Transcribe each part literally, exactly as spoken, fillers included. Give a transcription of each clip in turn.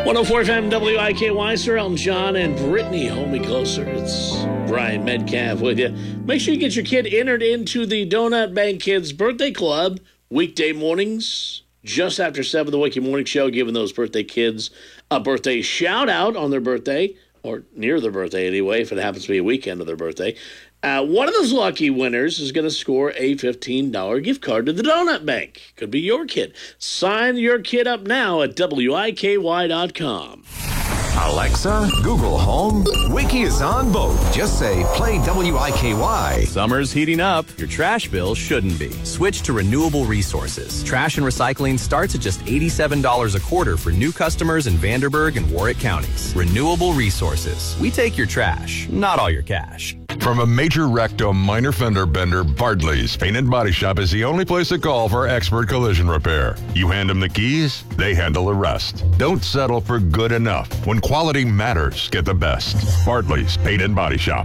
one oh four F M W I K Y, Sir Elton John and Brittany, Hold Me Closer. It's Brian Metcalf with you. Make sure you get your kid entered into the Donut Bank Kids Birthday Club weekday mornings, just after seven, the Wakey Morning Show, giving those birthday kids a birthday shout out on their birthday, or near their birthday anyway, if it happens to be a weekend of their birthday. Uh, one of those lucky winners is going to score a fifteen dollars gift card to the Donut Bank. Could be your kid. Sign your kid up now at W I K Y dot com. Alexa, Google Home, Wiki is on both. Just say, play W I K Y. Summer's heating up. Your trash bill shouldn't be. Switch to renewable resources. Trash and recycling starts at just eighty-seven dollars a quarter for new customers in Vanderburgh and Warwick counties. Renewable resources. We take your trash, not all your cash. From a major wreck to a minor fender bender, Bartley's Paint and Body Shop is the only place to call for expert collision repair. You hand them the keys, they handle the rest. Don't settle for good enough. When quality matters, get the best. Bartley's Paint and Body Shop.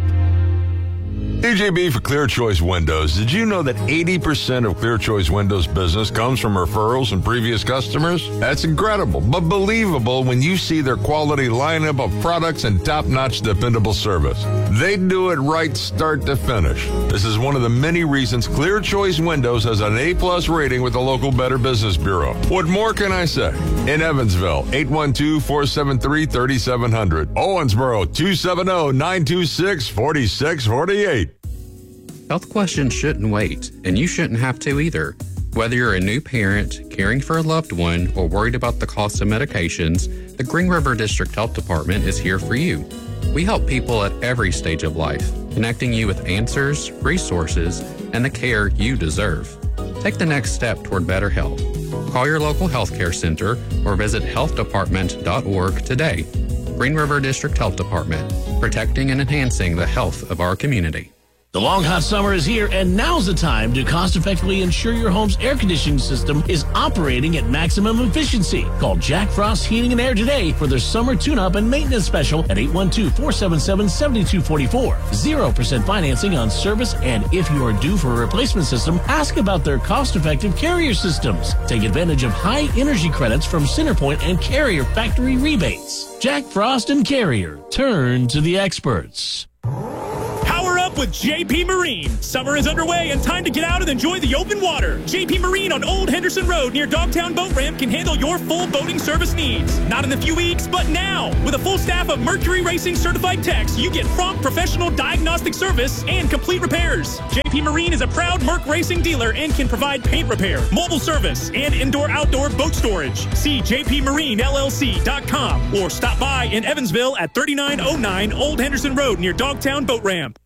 D J B for Clear Choice Windows. Did you know that eighty percent of Clear Choice Windows business comes from referrals and previous customers? That's incredible, but believable when you see their quality lineup of products and top-notch dependable service. They do it right start to finish. This is one of the many reasons Clear Choice Windows has an A-plus rating with the local Better Business Bureau. What more can I say? In Evansville, eight one two, four seven three, three seven zero zero. Owensboro, two seven zero, nine two six, four six four eight. Health questions shouldn't wait, and you shouldn't have to either. Whether you're a new parent, caring for a loved one, or worried about the cost of medications, the Green River District Health Department is here for you. We help people at every stage of life, connecting you with answers, resources, and the care you deserve. Take the next step toward better health. Call your local healthcare center or visit health department dot org today. Green River District Health Department, protecting and enhancing the health of our community. The long, hot summer is here, and now's the time to cost-effectively ensure your home's air conditioning system is operating at maximum efficiency. Call Jack Frost Heating and Air today for their summer tune-up and maintenance special at eight one two, four seven seven, seven two four four. zero percent financing on service, and if you are due for a replacement system, ask about their cost-effective Carrier systems. Take advantage of high energy credits from Centerpoint and Carrier factory rebates. Jack Frost and Carrier. Turn to the experts. Power up with J P Marine. Summer is underway and time to get out and enjoy the open water. J P Marine on Old Henderson Road near Dogtown Boat Ramp can handle your full boating service needs. Not in a few weeks, but now. With a full staff of Mercury Racing certified techs, you get prompt professional diagnostic service and complete repairs. J P Marine is a proud Merc Racing dealer and can provide paint repair, mobile service, and indoor-outdoor boat storage. See j p marine l l c dot com or stop by in Evansville at thirty-nine oh nine Old Henderson Road near Dogtown Boat Ramp.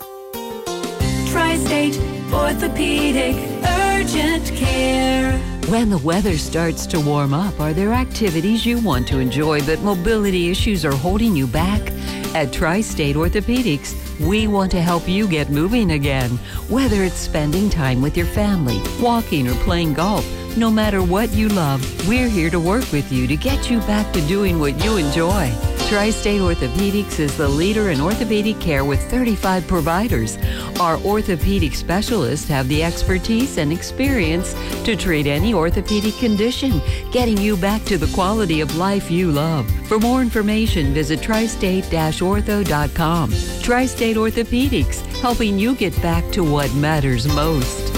Tri-State Orthopedic Urgent Care. When the weather starts to warm up, are there activities you want to enjoy but mobility issues are holding you back? At Tri-State Orthopedics, we want to help you get moving again. Whether it's spending time with your family, walking, or playing golf, no matter what you love, we're here to work with you to get you back to doing what you enjoy. Tri-State Orthopedics is the leader in orthopedic care with thirty-five providers. Our orthopedic specialists have the expertise and experience to treat any orthopedic condition, getting you back to the quality of life you love. For more information, visit tri state dash ortho dot com. Tri-State Orthopedics, helping you get back to what matters most.